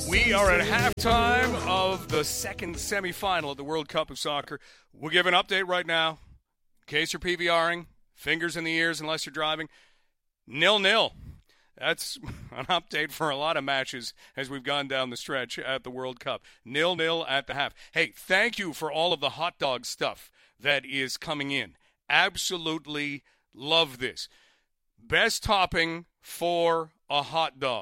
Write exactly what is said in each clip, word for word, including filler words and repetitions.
We are at halftime of the second semifinal of the World Cup of Soccer. We'll give an update right now. In case you're PVRing, fingers in the ears unless you're driving. Nil-nil. That's an update for a lot of matches as we've gone down the stretch at the World Cup. Nil-nil at the half. Hey, thank you for all of the hot dog stuff that is coming in. Absolutely love this. Best topping for a hot dog.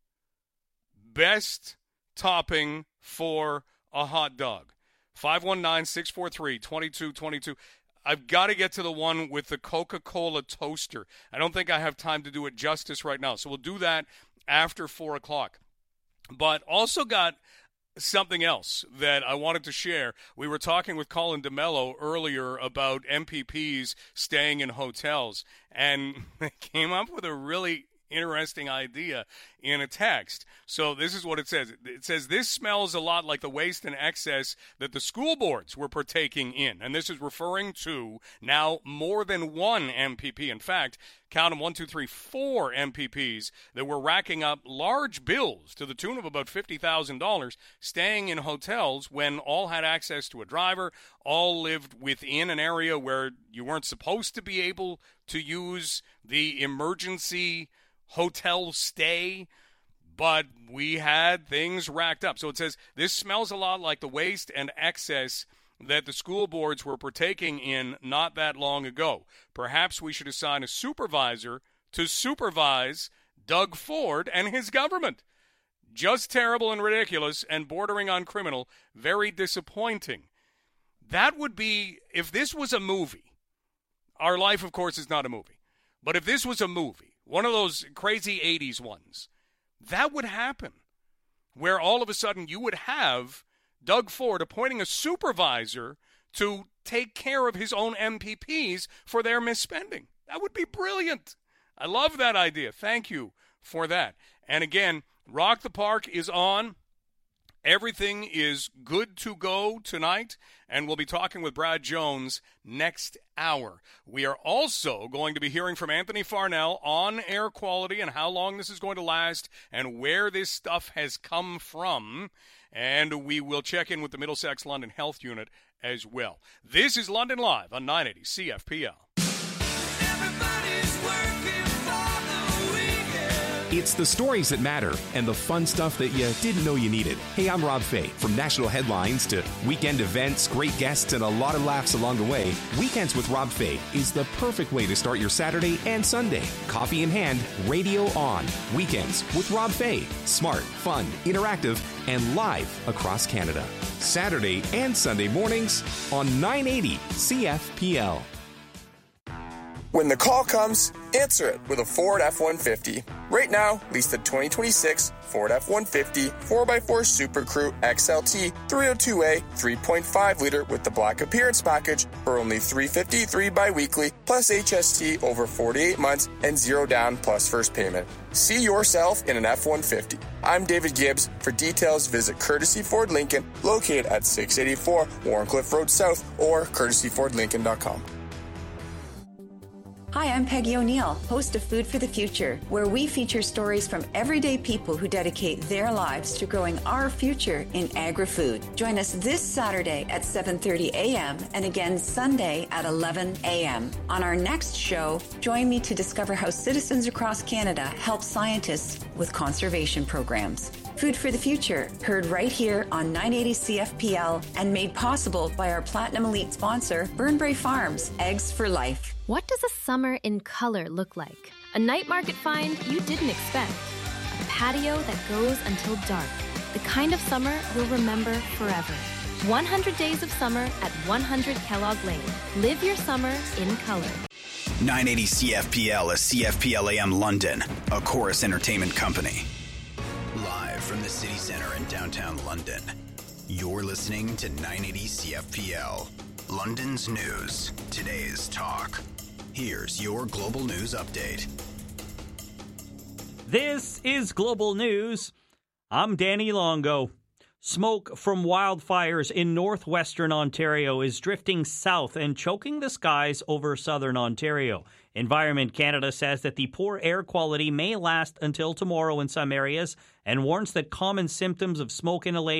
Best topping for a hot dog. five one nine, six four three, two two two two. I've got to get to the one with the Coca-Cola toaster. I don't think I have time to do it justice right now, so we'll do that after four o'clock. But also got something else that I wanted to share. We were talking with Colin DeMello earlier about M P Ps staying in hotels, and they came up with a really interesting idea in a text. So this is what it says. It says, this smells a lot like the waste and excess that the school boards were partaking in. And this is referring to now more than one M P P. In fact, count them, one, two, three, four M P Ps that were racking up large bills to the tune of about fifty thousand dollars, staying in hotels when all had access to a driver, all lived within an area where you weren't supposed to be able to use the emergency hotel stay, but we had things racked up. So it says, this smells a lot like the waste and excess that the school boards were partaking in not that long ago. Perhaps we should assign a supervisor to supervise Doug Ford and his government. Just terrible and ridiculous and bordering on criminal. Very disappointing. That would be, if this was a movie, our life, of course, is not a movie, but if this was a movie, one of those crazy eighties ones, that would happen, where all of a sudden you would have Doug Ford appointing a supervisor to take care of his own M P Ps for their misspending. That would be brilliant. I love that idea. Thank you for that. And again, Rock the Park is on. Everything is good to go tonight, and we'll be talking with Brad Jones next hour. We are also going to be hearing from Anthony Farnell on air quality and how long this is going to last and where this stuff has come from. And we will check in with the Middlesex London Health Unit as well. This is London Live on nine eighty C F P L. It's the stories that matter and the fun stuff that you didn't know you needed. Hey, I'm Rob Fay. From national headlines to weekend events, great guests, and a lot of laughs along the way, Weekends with Rob Fay is the perfect way to start your Saturday and Sunday. Coffee in hand, radio on. Weekends with Rob Fay. Smart, fun, interactive, and live across Canada. Saturday and Sunday mornings on nine eighty C F P L. When the call comes, answer it with a Ford F one fifty. Right now, lease the twenty twenty-six Ford F one fifty four by four Super Crew X L T three oh two A three point five liter with the Black Appearance Package for only three hundred fifty-three dollars bi-weekly plus H S T over forty-eight months and zero down plus first payment. See yourself in an F one fifty. I'm David Gibbs. For details, visit Courtesy Ford Lincoln, located at six eighty-four Warncliffe Road South or courtesy ford lincoln dot com. Hi, I'm Peggy O'Neill, host of Food for the Future, where we feature stories from everyday people who dedicate their lives to growing our future in agri-food. Join us this Saturday at seven thirty a.m. and again Sunday at eleven a.m. On our next show, join me to discover how citizens across Canada help scientists with conservation programs. Food for the Future, heard right here on nine eighty C F P L and made possible by our Platinum Elite sponsor, Burnbrae Farms, Eggs for Life. What does a summer in color look like? A night market find you didn't expect. A patio that goes until dark. The kind of summer we'll remember forever. one hundred days of summer at one hundred Kellogg Lane. Live your summer in color. nine eighty C F P L is C F P L A M London, a Chorus Entertainment company. Live from the city center in downtown London, you're listening to nine eighty C F P L. London's news, today's talk. Here's your global news update. This is Global News. I'm Danny Longo. Smoke from wildfires in northwestern Ontario is drifting south and choking the skies over southern Ontario. Environment Canada says that the poor air quality may last until tomorrow in some areas and warns that common symptoms of smoke inhalation